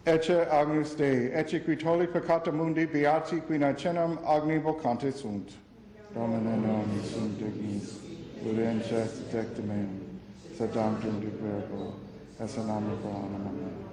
Ecce Agnus Dei, ecce qui tolli peccata mundi, beati qui nacenam agni vocante sunt. Domine non sunt dignis, urgentia tecta meum, sed damnum de verbo, esse name pro anima mea.